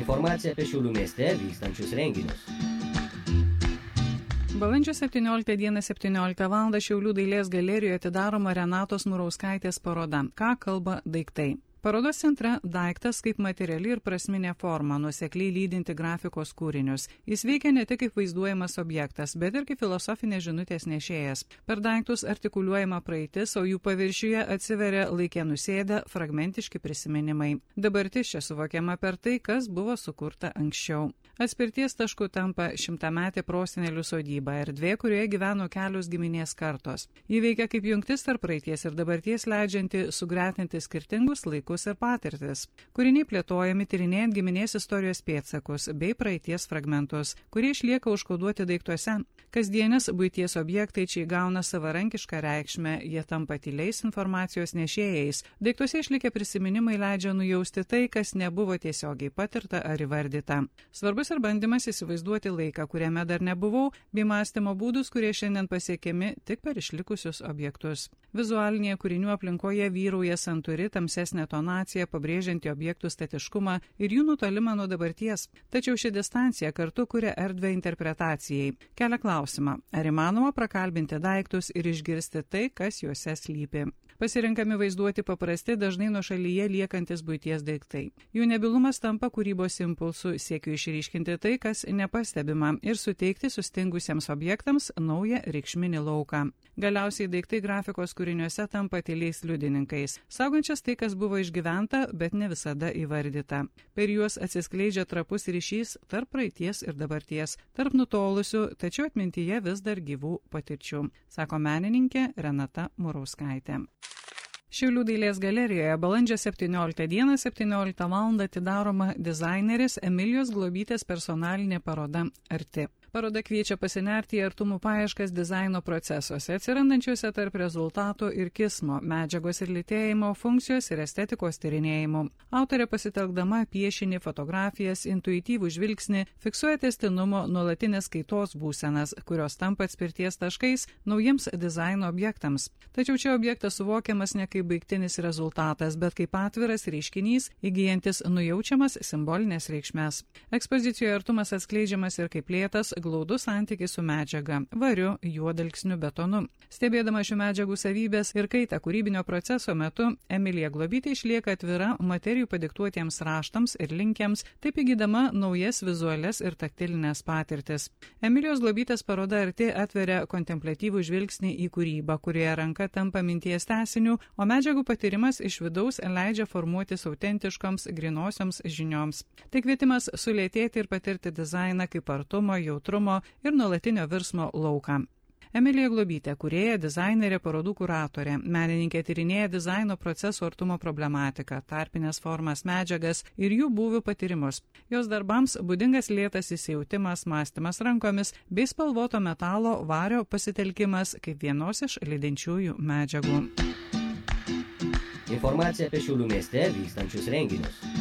Informacija apie Šiaulių mieste vykstančius renginius. Balandžio 17 dieną 17 val. Šiaulių dailės galerijoje atidaroma Renatos Murauskaitės paroda "Ką kalba daiktai". Parodos centre daiktas kaip materiali ir prasminė forma, nuosekliai lydinti grafikos kūrinius. Jis veikia ne tik kaip vaizduojamas objektas, bet ir kaip filosofinės žinutės nešėjas. Per daiktus artikuliuojama praeitis, o jų paviršiuje atsiveria laikė nusėdę fragmentiški prisiminimai. Dabartis čia suvokiama per tai, kas buvo sukurta anksčiau. Atspirties tašku tampa šimtametė prosenelių sodyba, erdvė, kurioje gyveno kelios giminės kartos. Ji veikia kaip jungtis tarp praeities ir dabarties, leidžianti sugretinti skirtingus laikus ir patirtis. Kūriniai plėtojami tyrinėjant giminės istorijos pėdsakus bei praeities fragmentus, kurie išlieka užkoduoti daiktuose. Kasdienės buities objektai čia įgauna savarankišką reikšmę, jie tampa tyliais informacijos nešėjais. Daiktuose išlikę prisiminimai leidžia nujausti tai, kas nebuvo tiesiogiai patirta ar įvardyta. Svarbus ir bandymas įsivaizduoti laiką, kuriame dar nebuvau, bei mąstymo būdus, kurie šiandien pasiekiami tik per išlikusius objektus. Vizualinėje kūrinių aplinkoje vyrauja santūri tamsesnė tonacija, pabrėžianti objektų statiškumą ir jų nutolimą nuo dabarties. Tačiau ši distancija kartu kuria erdvę interpretacijai. Kelia klausimą, ar įmanoma prakalbinti daiktus ir išgirsti tai, kas juose slypi. Pasirinkami vaizduoti paprasti, dažnai nuošalyje liekantis buities daiktai. Jų nebylumas tampa kūrybos impulsų, siekiu išryškinti tai, kas nepastebima ir suteikti sustingusiems objektams naują reikšminį lauką. Galiausiai daiktai grafikos kūriniuose tampa tyliais liudininkais, saugančias tai, kas buvo išgyventa, bet ne visada įvardyta. Per juos atsiskleidžia trapus ryšys tarp praeities ir dabarties, tarp nutolusių, tačiau atmintyje vis dar gyvų patirčių, sako menininkė Renata Murauskaitė. Šiaulių dailės galerijoje balandžio 17 dieną 17 val. Atidaroma dizainerės Emilijos Globytės personalinė paroda "Arti". Paroda kviečia pasinerti į artumų paieškas dizaino procesuose, atsirandančiuose tarp rezultato ir kismo, medžiagos ir lytėjimo, funkcijos ir estetikos tyrinėjimų. Autorė pasitelkdama piešinį, fotografijas, intuityvų žvilgsnį, fiksuoja tęstinumo nuolatinės kaitos būsenas, kurios tampa atspirties taškais naujiems dizaino objektams. Tačiau čia objektas suvokiamas ne kaip baigtinis rezultatas, bet kaip atviras reiškinys, įgyjantis nujaučiamas simbolinės reikšmės. Ekspozicijoje artumas atskleidžiamas ir kaip lėtas, glaudus santykis su medžiaga, variu, juodalksniu betonu. Stebėdama šių medžiagų savybės ir kaitą kūrybinio proceso metu, Emilija Globytė išlieka atvira materijų padiktuotiems raštams ir linkiams, taip įgydama naujas vizualias ir taktilinės patirtis. Emilijos Globytės paroda "Arti" atveria kontempliatyvų žvilgsnį į kūrybą, kurioje ranka tampa minties tęsiniu, o medžiagų patyrimas iš vidaus leidžia formuotis autentiškoms, grinosioms žinioms. Tai kvietimas sulėtėti ir patirti dizainą kaip artumo, jautrumo ir nuolatinio virsmo lauką. Emilija Globytė, kūrėja, dizainerė, parodų kuratorė, menininkė tyrinėja dizaino proceso artumo problematiką, tarpinės formas, medžiagas ir jų būvių patyrimus. Jos darbams būdingas lėtas įsijautimas, mąstymas rankomis bei spalvoto metalo vario pasitelkimas kaip vienos iš lydinčiųjų medžiagų. Informacija apie Šiaulių mieste vykstančius renginius.